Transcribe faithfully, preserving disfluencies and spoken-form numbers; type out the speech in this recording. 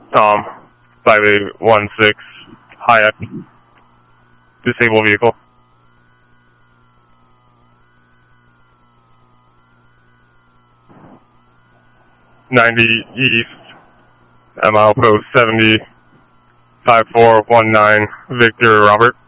Tom, five eight one six, Hayek, disabled vehicle. ninety East, mile post seventy, five four one nine, Victor Robert.